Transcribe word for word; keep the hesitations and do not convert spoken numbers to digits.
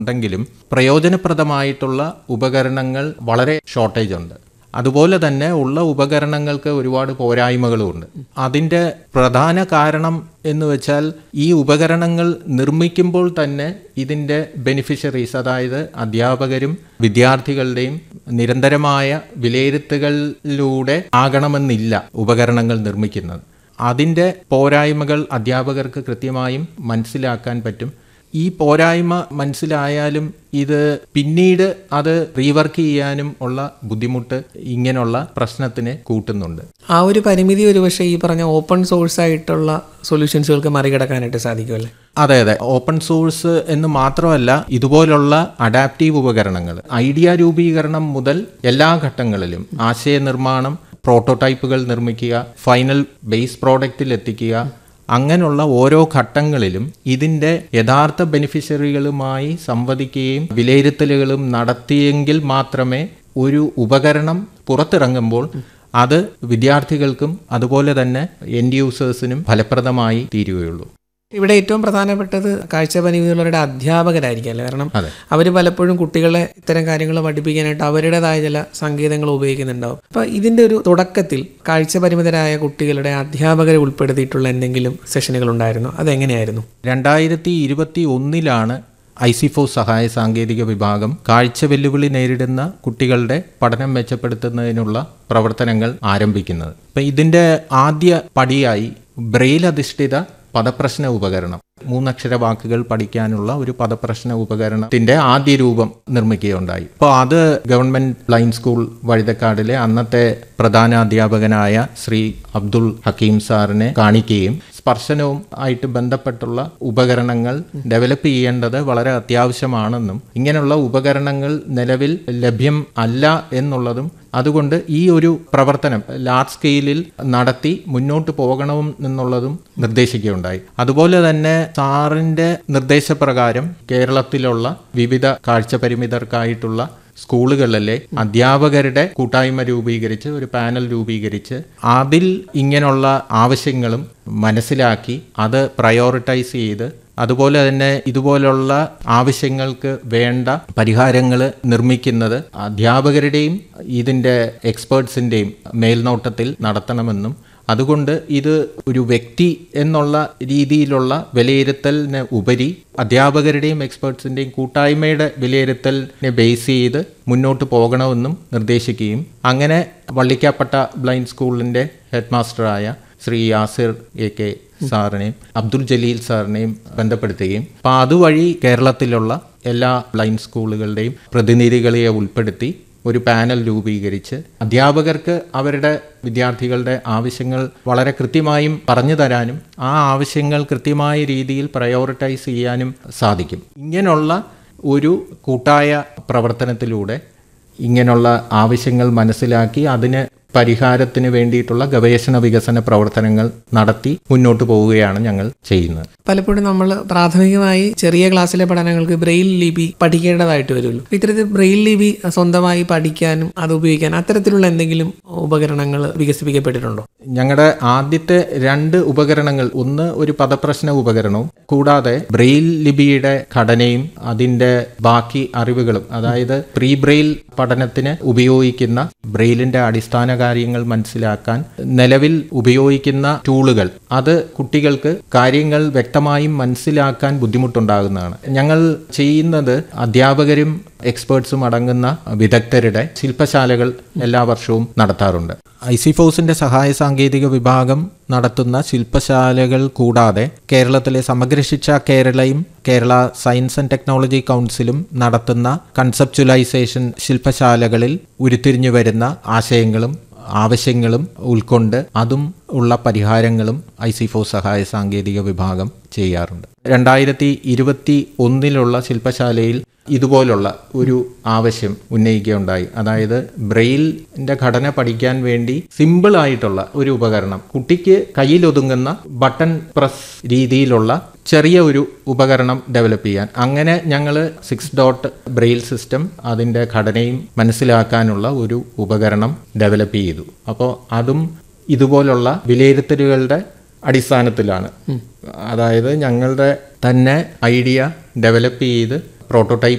ഉണ്ടെങ്കിലും പ്രയോജനപ്രദമായിട്ടുള്ള ഉപകരണങ്ങൾ വളരെ ഷോർട്ടേജ് ഉണ്ട്. അതുപോലെ തന്നെ ഉള്ള ഉപകരണങ്ങൾക്ക് ഒരുപാട് പോരായ്മകളുമുണ്ട്. അതിൻ്റെ പ്രധാന കാരണം എന്ന് വെച്ചാൽ ഈ ഉപകരണങ്ങൾ നിർമ്മിക്കുമ്പോൾ തന്നെ ഇതിൻ്റെ ബെനിഫിഷ്യറീസ്, അതായത് അധ്യാപകരും വിദ്യാർത്ഥികളുടെയും നിരന്തരമായ വിലയിരുത്തലിലൂടെ ആകണമെന്നില്ല ഉപകരണങ്ങൾ നിർമ്മിക്കുന്നത്. അതിൻ്റെ പോരായ്മകൾ അധ്യാപകർക്ക് കൃത്യമായും മനസ്സിലാക്കാൻ പറ്റും. ഈ പോരായ്മ മനസ്സിലായാലും ഇത് പിന്നീട് അത് റീവർക്ക് ചെയ്യാനും ഉള്ള ബുദ്ധിമുട്ട് ഇങ്ങനെയുള്ള പ്രശ്നത്തിന് കൂട്ടുന്നുണ്ട്. ആ ഒരു പരിമിതി ഒരു പക്ഷേ ഈ പറഞ്ഞ ഓപ്പൺ സോഴ്സ് ആയിട്ടുള്ള സൊല്യൂഷൻസുകൾക്ക് മറികടക്കാനായിട്ട് സാധിക്കുമല്ലേ? അതെ അതെ ഓപ്പൺ സോഴ്സ് എന്ന് മാത്രമല്ല, ഇതുപോലുള്ള അഡാപ്റ്റീവ് ഉപകരണങ്ങൾ ഐഡിയ രൂപീകരണം മുതൽ എല്ലാ ഘട്ടങ്ങളിലും ആശയനിർമ്മാണം, പ്രോട്ടോടൈപ്പുകൾ നിർമ്മിക്കുക, ഫൈനൽ ബേസ് പ്രോഡക്റ്റിൽ എത്തിക്കുക, അങ്ങനെയുള്ള ഓരോ ഘട്ടങ്ങളിലും ഇതിൻ്റെ യഥാർത്ഥ ബെനിഫിഷ്യറികളുമായി സംവദിക്കുകയും വിലയിരുത്തലുകളും നടത്തിയെങ്കിൽ മാത്രമേ ഒരു ഉപകരണം പുറത്തിറങ്ങുമ്പോൾ അത് വിദ്യാർത്ഥികൾക്കും അതുപോലെ തന്നെ എൻഡ് യൂസേഴ്സിനും ഫലപ്രദമായി തീരുകയുള്ളൂ. ഇവിടെ ഏറ്റവും പ്രധാനപ്പെട്ടത് കാഴ്ചപരിമിതിയുള്ളവരുടെ അധ്യാപകരായിരിക്കും അല്ലേ? കാരണം അവർ പലപ്പോഴും കുട്ടികളെ ഇത്തരം കാര്യങ്ങൾ പഠിപ്പിക്കാനായിട്ട് അവരുടേതായ ചില സങ്കേതങ്ങൾ ഉപയോഗിക്കുന്നുണ്ടാവും. അപ്പോൾ ഇതിൻ്റെ ഒരു തുടക്കത്തിൽ കാഴ്ചപരിമിതരായ കുട്ടികളുടെ അധ്യാപകരെ ഉൾപ്പെടുത്തിയിട്ടുള്ള എന്തെങ്കിലും സെഷനുകൾ ഉണ്ടായിരുന്നു? അതെങ്ങനെയായിരുന്നു? രണ്ടായിരത്തി ഇരുപത്തി ഒന്നിലാണ് ഐസിഫോസ് സഹായ സാങ്കേതിക വിഭാഗം കാഴ്ച വെല്ലുവിളി നേരിടുന്ന കുട്ടികളുടെ പഠനം മെച്ചപ്പെടുത്തുന്നതിനുള്ള പ്രവർത്തനങ്ങൾ ആരംഭിക്കുന്നത്. അപ്പം ഇതിൻ്റെ ആദ്യ പടിയായി ബ്രെയിൽ അധിഷ്ഠിത പദപ്രശ്ന ഉപകരണം, മൂന്നക്ഷര വാക്കുകൾ പഠിക്കാനുള്ള ഒരു പദപ്രശ്ന ഉപകരണത്തിന്റെ ആദ്യ രൂപം നിർമ്മിക്കുകയുണ്ടായി. അപ്പോൾ അത് ഗവൺമെന്റ് ബ്ലൈൻഡ് സ്കൂൾ വഴുതക്കാടിലെ അന്നത്തെ പ്രധാന അധ്യാപകനായ ശ്രീ അബ്ദുൾ ഹക്കീം സാറിനെ കാണിക്കുകയും സ്പർശനവും ആയിട്ട് ബന്ധപ്പെട്ടുള്ള ഉപകരണങ്ങൾ ഡെവലപ്പ് ചെയ്യേണ്ടത് വളരെ അത്യാവശ്യമാണെന്നും ഇങ്ങനെയുള്ള ഉപകരണങ്ങൾ നിലവിൽ ലഭ്യം അല്ല എന്നുള്ളതും അതുകൊണ്ട് ഈ ഒരു പ്രവർത്തനം ലാർജ് സ്കെയിലിൽ നടത്തി മുന്നോട്ട് പോകണമെന്നുള്ളതും നിർദ്ദേശിക്കുകയുണ്ടായി. അതുപോലെ തന്നെ സാറിൻ്റെ നിർദ്ദേശപ്രകാരം കേരളത്തിലുള്ള വിവിധ കാഴ്ചപരിമിതർക്കായിട്ടുള്ള സ്കൂളുകളിലെ അധ്യാപകരുടെ കൂട്ടായ്മ രൂപീകരിച്ച് ഒരു പാനൽ രൂപീകരിച്ച് അതിൽ ഇങ്ങനെയുള്ള ആവശ്യങ്ങളും മനസ്സിലാക്കി അത് പ്രയോറിറ്റൈസ് ചെയ്ത് അതുപോലെ തന്നെ ഇതുപോലുള്ള ആവശ്യങ്ങൾക്ക് വേണ്ട പരിഹാരങ്ങൾ നിർമ്മിക്കുന്നത് അധ്യാപകരുടെയും ഇതിൻ്റെ എക്സ്പേർട്സിൻ്റെയും മേൽനോട്ടത്തിൽ നടത്തണമെന്നും അതുകൊണ്ട് ഇത് ഒരു വ്യക്തി എന്നുള്ള രീതിയിലുള്ള വിലയിരുത്തലിന് ഉപരി അധ്യാപകരുടെയും എക്സ്പേർട്സിൻ്റെയും കൂട്ടായ്മയുടെ വിലയിരുത്തലിനെ ബേസ് ചെയ്ത് മുന്നോട്ട് പോകണമെന്നും നിർദ്ദേശിക്കുകയും അങ്ങനെ വള്ളിക്കാപ്പട്ട ബ്ലൈൻഡ് സ്കൂളിൻ്റെ head മാസ്റ്ററായ Shri Yasir A K സാറിനെയും Abdul Jaleel സാറിനെയും ബന്ധപ്പെടുത്തുകയും അപ്പോൾ അതുവഴി കേരളത്തിലുള്ള എല്ലാ ബ്ലൈൻഡ് സ്കൂളുകളുടെയും പ്രതിനിധികളെ ഉൾപ്പെടുത്തി ഒരു പാനൽ രൂപീകരിച്ച് അധ്യാപകർക്ക് അവരുടെ വിദ്യാർത്ഥികളുടെ ആവശ്യങ്ങൾ വളരെ കൃത്യമായും പറഞ്ഞു തരാനും ആ ആവശ്യങ്ങൾ കൃത്യമായ രീതിയിൽ പ്രയോറിറ്റൈസ് ചെയ്യാനും സാധിക്കും. ഇങ്ങനെയുള്ള ഒരു കൂട്ടായ പ്രവർത്തനത്തിലൂടെ ഇങ്ങനെയുള്ള ആവശ്യങ്ങൾ മനസ്സിലാക്കി അതിന് പരിഹാരത്തിന് വേണ്ടിയിട്ടുള്ള ഗവേഷണ വികസന പ്രവർത്തനങ്ങൾ നടത്തി മുന്നോട്ട് പോവുകയാണ് ഞങ്ങൾ ചെയ്യുന്നത്. പലപ്പോഴും നമ്മൾ പ്രാഥമികമായി ചെറിയ ക്ലാസ്സിലെ പഠനങ്ങൾക്ക് ബ്രെയിൽ ലിപി പഠിക്കേണ്ടതായിട്ട് വരുമല്ലോ. ഇത്തരത്തിൽ ബ്രെയിൽ ലിപി സ്വന്തമായി പഠിക്കാനും അത് ഉപയോഗിക്കാനും അത്തരത്തിലുള്ള എന്തെങ്കിലും ഉപകരണങ്ങൾ വികസിപ്പിക്കപ്പെട്ടിട്ടുണ്ടോ? ഞങ്ങളുടെ ആദ്യത്തെ രണ്ട് ഉപകരണങ്ങൾ, ഒന്ന് ഒരു പദപ്രശ്ന ഉപകരണവും കൂടാതെ ബ്രെയിൽ ലിപിയുടെ ഘടനയും അതിൻ്റെ ബാക്കി അറിവുകളും, അതായത് പ്രീ ബ്രെയിൽ പഠനത്തിന് ഉപയോഗിക്കുന്ന ബ്രെയിലിന്റെ അടിസ്ഥാന കാര്യങ്ങൾ മനസ്സിലാക്കാൻ നിലവിൽ ഉപയോഗിക്കുന്ന ടൂളുകൾ, അത് കുട്ടികൾക്ക് കാര്യങ്ങൾ വ്യക്തമായും മനസ്സിലാക്കാൻ ബുദ്ധിമുട്ടുണ്ടാകുന്നതാണ്. ഞങ്ങൾ ചെയ്യുന്നത് അധ്യാപകരും എക്സ്പേർട്സും അടങ്ങുന്ന വിദഗ്ധരുടെ ശില്പശാലകൾ എല്ലാ വർഷവും നടത്താറുണ്ട്. ഐസിഫോസിന്റെ സഹായ സാങ്കേതിക വിഭാഗം നടത്തുന്ന ശില്പശാലകൾ കൂടാതെ കേരളത്തിലെ സമഗ്ര ശിക്ഷ കേരളയും കേരള സയൻസ് ആൻഡ് ടെക്നോളജി കൗൺസിലും നടത്തുന്ന കൺസെപ്ച്വലൈസേഷൻ ശില്പശാലകളിൽ ഉരുത്തിരിഞ്ഞു വരുന്ന ആശയങ്ങളും ആവശ്യങ്ങളും ഉൾക്കൊണ്ട് അതും ഉള്ള പരിഹാരങ്ങളും ഐസിഫോസ് സഹായ സാങ്കേതിക വിഭാഗം ചെയ്യാറുണ്ട്. രണ്ടായിരത്തി ഇരുപത്തി ഒന്നിലുള്ള ശില്പശാലയിൽ ഇതുപോലുള്ള ഒരു ആവശ്യം ഉന്നയിക്കുകയുണ്ടായി. അതായത് ബ്രെയിലിന്റെ ഘടന പഠിക്കാൻ വേണ്ടി സിമ്പിൾ ആയിട്ടുള്ള ഒരു ഉപകരണം, കുട്ടിക്ക് കയ്യിലൊതുങ്ങുന്ന ബട്ടൺ പ്രസ് രീതിയിലുള്ള ചെറിയ ഒരു ഉപകരണം ഡെവലപ്പ് ചെയ്യാൻ. അങ്ങനെ ഞങ്ങൾ സിക്സ് ഡോട്ട് ബ്രെയിൽ സിസ്റ്റം അതിൻ്റെ ഘടനയും മനസ്സിലാക്കാനുള്ള ഒരു ഉപകരണം ഡെവലപ്പ് ചെയ്തു. അപ്പോൾ അതും ഇതുപോലുള്ള വിലയിരുത്തലുകളുടെ അടിസ്ഥാനത്തിലാണ്. അതായത് ഞങ്ങളുടെ തന്നെ ഐഡിയ ഡെവലപ്പ് ചെയ്ത് പ്രോട്ടോടൈപ്പ്